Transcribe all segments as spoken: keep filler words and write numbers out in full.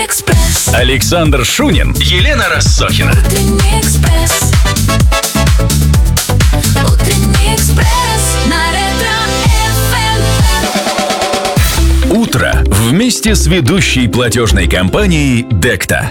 Утренний экспресс. Александр Шунин, Елена Россохина. Утренний экспресс. Утренний экспресс на Ретро-эф эм. Утро вместе с ведущей платежной компанией Декта.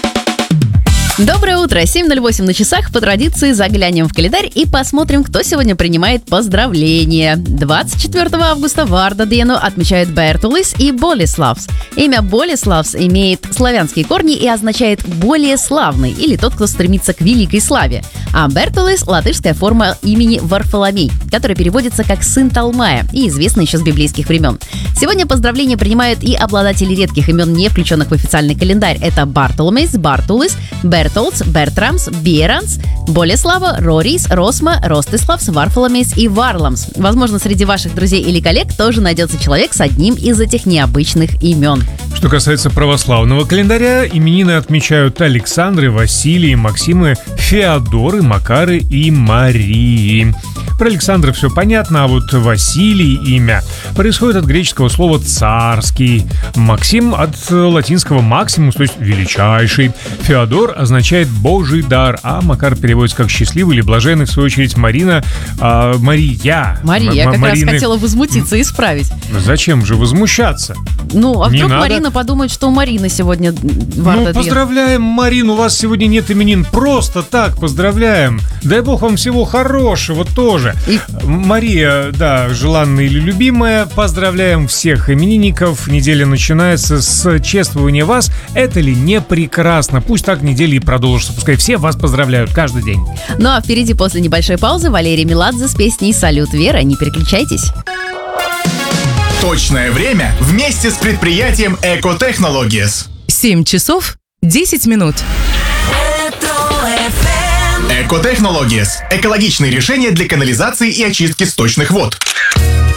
Доброе утро, семь ноль восемь на часах. По традиции заглянем в календарь и посмотрим, кто сегодня принимает поздравления. двадцать четвёртого августа Варда Дену отмечают Бертулис и Болеславс. Имя Болеславс имеет славянские корни и означает «более славный» или «тот, кто стремится к великой славе». А Бертулис – латышская форма имени Варфоломей, который переводится как «сын Талмая» и известна еще с библейских времен. Сегодня поздравления принимают и обладатели редких имен, не включенных в официальный календарь. Это Бартоломейс, Бартулис, Бертолдс, Бертрамс, Беранс, Болеслава, Рорис, Росма, Ростиславс, Варфоломейс и Варламс. Возможно, среди ваших друзей или коллег тоже найдется человек с одним из этих необычных имен. Что касается православного календаря, именины отмечают Александры, Василии, Максимы, Феодоры, Макары и Марии. Про Александра все понятно, а вот Василий имя происходит от греческого слова «царский», Максим от латинского «максимус», то есть «величайший», Феодор означает «божий дар», а Макар переводится как «счастливый» или «блаженный», в свою очередь Марина, а, Мария. Мария, М- я как Марины... раз хотела возмутиться и исправить. Зачем же возмущаться? Ну, а Не вдруг надо. Марина подумает, что у Марины сегодня Варда Ну, Ден. поздравляем, Марину, у вас сегодня нет именин. Просто так поздравляем. Дай бог вам всего хорошего тоже. И- Мария, да, желанная или любимая, поздравляем всех именинников. Неделя начинается с чествования вас. Это ли не прекрасно? Пусть так неделя и продолжится. Пускай все вас поздравляют каждый день. Ну а впереди после небольшой паузы Валерий Меладзе с песней «Салют, Вера». Не переключайтесь. Точное время вместе с предприятием Eco Technologies. семь часов десять минут. Eco Technologies – экологичные решения для канализации и очистки сточных вод.